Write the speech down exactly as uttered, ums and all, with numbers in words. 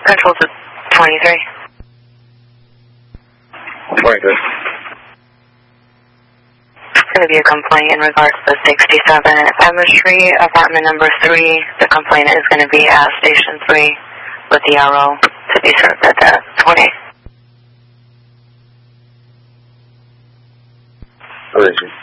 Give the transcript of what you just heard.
Control to twenty-three. twenty-three. It's going to be a complaint in regards to sixty-seven Emma Street, apartment number three. The complainant is going to be at station three with the arrow to be served at that twenty. What is it?